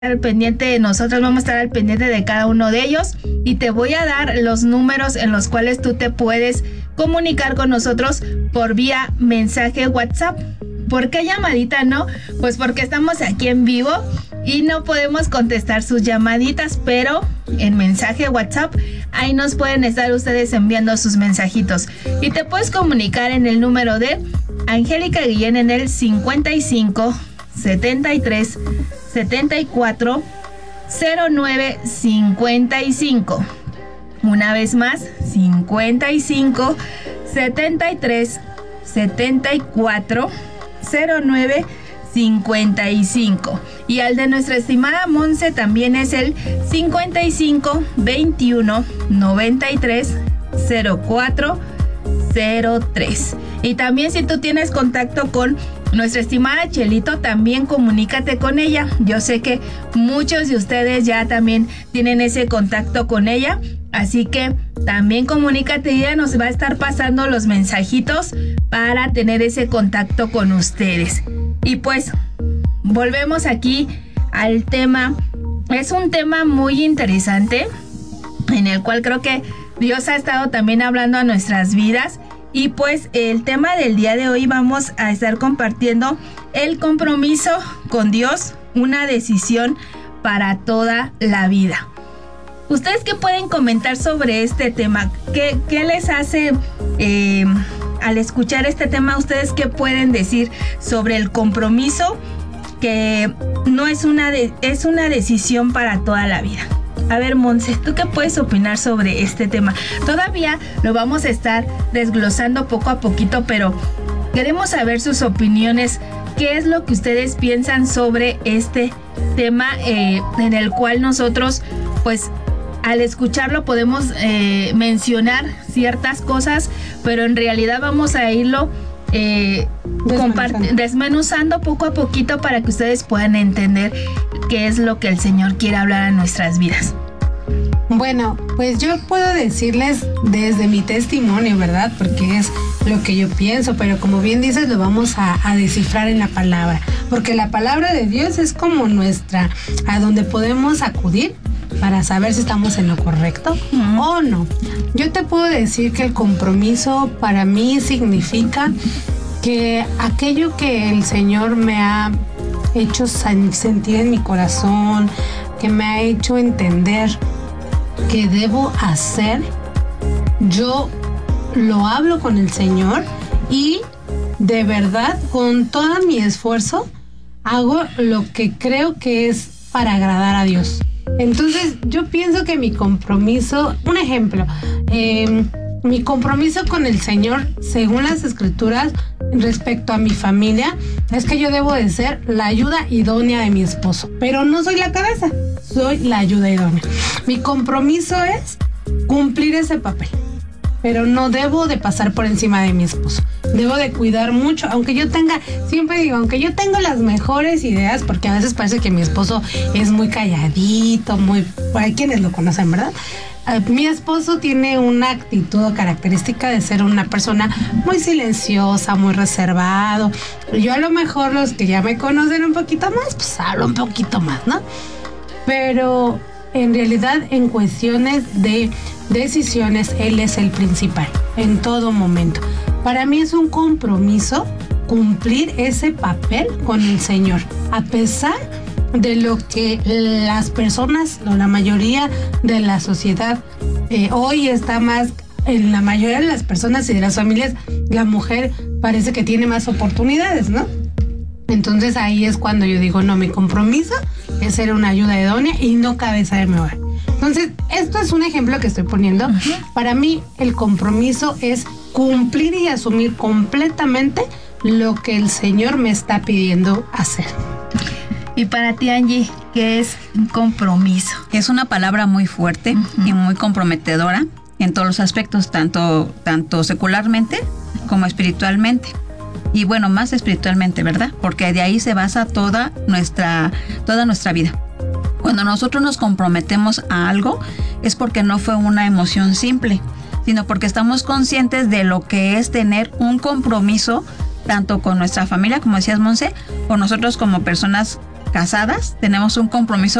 al pendiente, nosotros vamos a estar al pendiente de cada uno de ellos y te voy a dar los números en los cuales tú te puedes comunicar con nosotros por vía mensaje WhatsApp. ¿Por qué llamadita no? Pues porque estamos aquí en vivo y no podemos contestar sus llamaditas, pero en mensaje WhatsApp ahí nos pueden estar ustedes enviando sus mensajitos y te puedes comunicar en el número de Angélica Guillén en el 55 73 74 09 55. Una vez más, 55 73 74 09 55. Y al de nuestra estimada Monse también es el 55 21 93 04 03. Y también si tú tienes contacto con nuestra estimada Chelito, también comunícate con ella. Yo sé que muchos de ustedes ya también tienen ese contacto con ella, así que también comunícate, ella nos va a estar pasando los mensajitos para tener ese contacto con ustedes. Y pues volvemos aquí al tema. Es un tema muy interesante en el cual creo que Dios ha estado también hablando a nuestras vidas. Y pues el tema del día de hoy vamos a estar compartiendo el compromiso con Dios, una decisión para toda la vida. ¿Ustedes qué pueden comentar sobre este tema? ¿Qué les hace al escuchar este tema? ¿Ustedes qué pueden decir sobre el compromiso que no es es una decisión para toda la vida? A ver, Monse, ¿tú qué puedes opinar sobre este tema? Todavía lo vamos a estar desglosando poco a poquito, pero queremos saber sus opiniones. ¿Qué es lo que ustedes piensan sobre este tema en el cual nosotros, pues, al escucharlo podemos mencionar ciertas cosas, pero en realidad vamos a irlo desmenuzando poco a poquito para que ustedes puedan entender qué es lo que el Señor quiere hablar a nuestras vidas? Bueno, pues yo puedo decirles desde mi testimonio, ¿verdad? Porque es lo que yo pienso, pero como bien dices, lo vamos a descifrar en la palabra, porque la palabra de Dios es como a donde podemos acudir para saber si estamos en lo correcto o no. Yo te puedo decir que el compromiso para mí significa que aquello que el Señor me ha hecho sentir en mi corazón, que me ha hecho entender que debo hacer, yo lo hablo con el Señor y de verdad con todo mi esfuerzo hago lo que creo que es para agradar a Dios. Entonces yo pienso que mi compromiso, un ejemplo, mi compromiso con el Señor, según las Escrituras, respecto a mi familia, es que yo debo de ser la ayuda idónea de mi esposo, pero no soy la cabeza, soy la ayuda idónea. Mi compromiso es cumplir ese papel, pero no debo de pasar por encima de mi esposo. Debo de cuidar mucho, aunque yo tenga las mejores ideas, porque a veces parece que mi esposo es muy calladito, hay quienes lo conocen, ¿verdad? Mi esposo tiene una actitud o característica de ser una persona muy silenciosa, muy reservado. Yo a lo mejor, los que ya me conocen un poquito más, pues hablo un poquito más, ¿no? Pero en realidad en cuestiones de decisiones, él es el principal en todo momento. Para mí es un compromiso cumplir ese papel con el Señor, a pesar de lo que las personas o la mayoría de la sociedad hoy está más, en la mayoría de las personas y de las familias, la mujer parece que tiene más oportunidades, ¿no? Entonces ahí es cuando yo digo, no, mi compromiso es ser una ayuda idónea y no cabeza de mi hogar. Entonces, esto es un ejemplo que estoy poniendo. Para mí, el compromiso es cumplir y asumir completamente lo que el Señor me está pidiendo hacer. Y para ti, Angie, ¿qué es un compromiso? Es una palabra muy fuerte y muy comprometedora en todos los aspectos, tanto secularmente como espiritualmente. Y bueno, más espiritualmente, ¿verdad? Porque de ahí se basa toda nuestra vida. Cuando nosotros nos comprometemos a algo, es porque no fue una emoción simple, sino porque estamos conscientes de lo que es tener un compromiso tanto con nuestra familia, como decías, Monse, o nosotros como personas casadas tenemos un compromiso